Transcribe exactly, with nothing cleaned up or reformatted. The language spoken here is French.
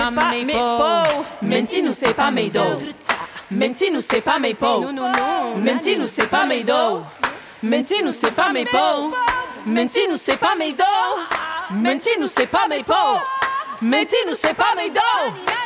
pas mes pots. Menti-nous, c'est pas mes dos. Menti-nous, c'est pas mes pots. Menti-nous, c'est pas mes dos. Menti-nous, c'est pas mes pots. Menti-nous, c'est pas mes dos. Menti-nous, c'est pas mes pots. Menti-nous, c'est pas mes dos.